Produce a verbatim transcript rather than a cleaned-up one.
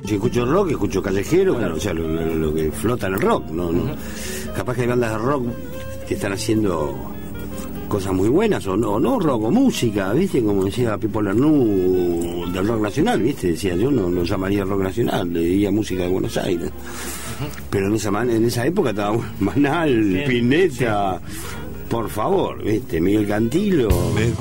Si escucho rock, escucho callejero, claro, o sea, lo, lo, lo que flota en el rock, ¿no? ¿no? Uh-huh. Capaz que hay bandas de rock que están haciendo cosas muy buenas, o no, o no rock, o música, ¿viste? Como decía Pipo Lernú del rock nacional, ¿viste? Decía, yo no lo llamaría rock nacional, le diría música de Buenos Aires. Uh-huh. Pero en esa man- en esa época estaba Manal, Spinetta, sí. Por favor, ¿viste? Miguel Cantilo.